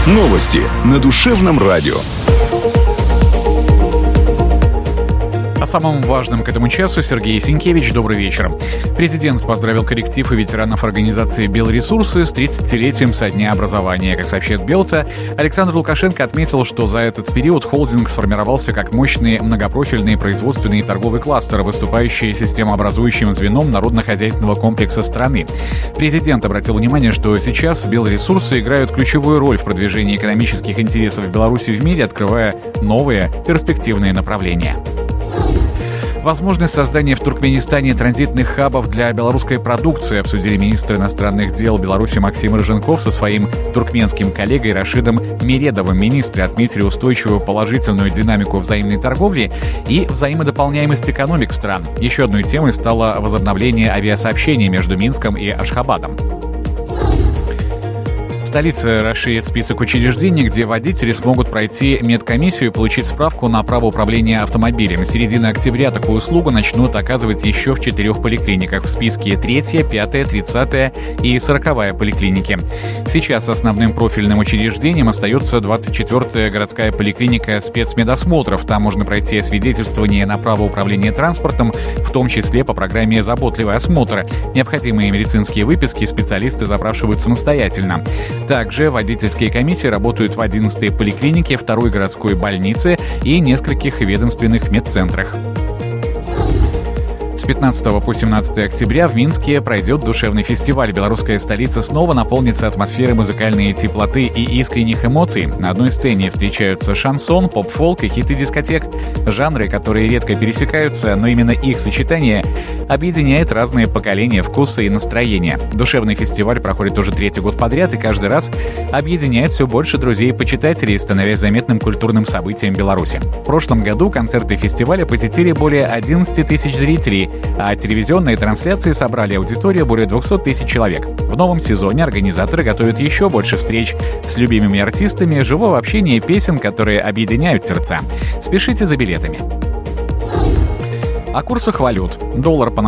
Новости на Душевном радио. О самом важном к этому часу Сергей Сенкевич. Добрый вечер. Президент поздравил коллектив и ветеранов организации «Белресурсы» с 30-летием со дня образования. Как сообщает Белта, Александр Лукашенко отметил, что за этот период холдинг сформировался как мощный многопрофильный производственный и торговый кластер, выступающий системообразующим звеном народно-хозяйственного комплекса страны. Президент обратил внимание, что сейчас «Белресурсы» играют ключевую роль в продвижении экономических интересов Беларуси в мире, открывая новые перспективные направления. Возможность создания в Туркменистане транзитных хабов для белорусской продукции обсудили министр иностранных дел Беларуси Максим Рыженков со своим туркменским коллегой Рашидом Миредовым. Министры отметили устойчивую положительную динамику взаимной торговли и взаимодополняемость экономик стран. Еще одной темой стало возобновление авиасообщения между Минском и Ашхабадом. В столице расширит список учреждений, где водители смогут пройти медкомиссию и получить справку на право управления автомобилем. С середины октября такую услугу начнут оказывать еще в 4 поликлиниках. В списке 3-я, 5-я, 30-я и 40-я поликлиники. Сейчас основным профильным учреждением остается 24-я городская поликлиника спецмедосмотров. Там можно пройти освидетельствование на право управления транспортом, в том числе по программе «Заботливый осмотр». Необходимые медицинские выписки специалисты запрашивают самостоятельно. Также водительские комиссии работают в 11-й поликлинике, 2-й городской больнице и нескольких ведомственных медцентрах. С 15 по 17 октября в Минске пройдет душевный фестиваль. Белорусская столица снова наполнится атмосферой музыкальной теплоты и искренних эмоций. На одной сцене встречаются шансон, поп-фолк и хиты дискотек. Жанры, которые редко пересекаются, но именно их сочетание объединяет разные поколения, вкусы и настроения. Душевный фестиваль проходит уже 3-й год подряд и каждый раз объединяет все больше друзей и почитателей, становясь заметным культурным событием Беларуси. В прошлом году концерты фестиваля посетили более 11 тысяч зрителей, а телевизионные трансляции собрали аудиторию более 200 тысяч человек. В новом сезоне организаторы готовят еще больше встреч с любимыми артистами, живого общения и песен, которые объединяют сердца. Спешите за билетами. О курсах валют. Доллар по